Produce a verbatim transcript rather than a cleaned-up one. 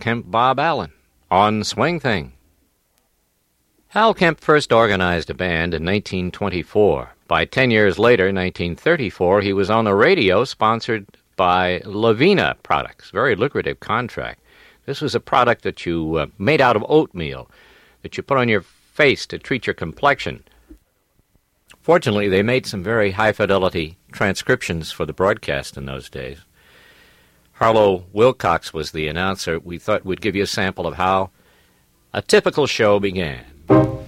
Kemp Bob Allen on Swing Thing. Hal Kemp first organized a band in nineteen twenty-four. By ten years later, nineteen thirty-four, he was on the radio sponsored by Lavina Products, very lucrative contract. This was a product that you uh, made out of oatmeal, that you put on your face to treat your complexion. Fortunately, they made some very high-fidelity transcriptions for the broadcast in those days. Harlow Wilcox was the announcer. We thought we'd give you a sample of how a typical show began.